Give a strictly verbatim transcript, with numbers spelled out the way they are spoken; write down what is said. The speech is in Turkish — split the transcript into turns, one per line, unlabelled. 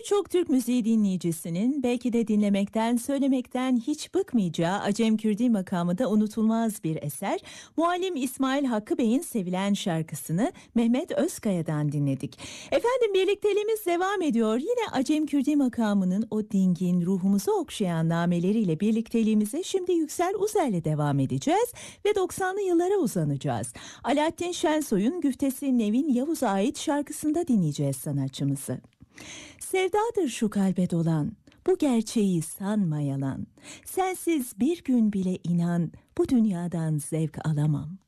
Birçok Türk müziği dinleyicisinin belki de dinlemekten, söylemekten hiç bıkmayacağı Acem Kürdi makamında unutulmaz bir eser. Muallim İsmail Hakkı Bey'in sevilen şarkısını Mehmet Özkaya'dan dinledik. Efendim birlikteliğimiz devam ediyor. Yine Acem Kürdi makamının o dingin, ruhumuzu okşayan nameleriyle birlikteliğimize şimdi Yüksel Uzer'le devam edeceğiz ve doksanlı yıllara uzanacağız. Alaaddin Şensoy'un güftesi Nevin Yavuz'a ait şarkısında dinleyeceğiz sanatçımızı. Sevdadır şu kalbe dolan, bu gerçeği sanma yalan. Sensiz bir gün bile inan, bu dünyadan zevk alamam.